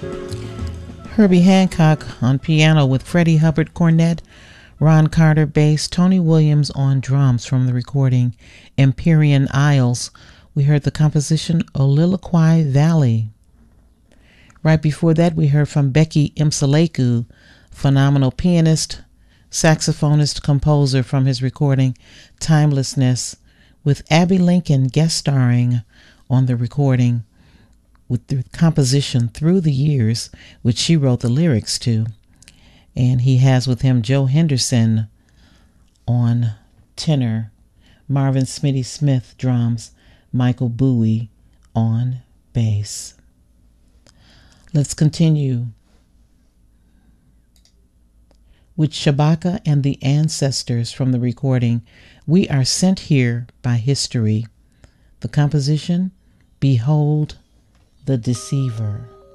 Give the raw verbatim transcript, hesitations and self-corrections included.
Herbie Hancock on piano with Freddie Hubbard cornet, Ron Carter bass, Tony Williams on drums from the recording Empyrean Isles. We heard the composition Oliliquai Valley. Right before that, we heard from Becky Mseleku, phenomenal pianist, saxophonist, composer from his recording Timelessness, with Abby Lincoln guest starring on the recording with the composition Through the Years, which she wrote the lyrics to. And he has with him Joe Henderson on tenor, Marvin Smitty Smith drums, Michael Bowie on bass. Let's continue with Shabaka and the Ancestors from the recording We Are Sent Here by History. The composition, Behold the Deceiver.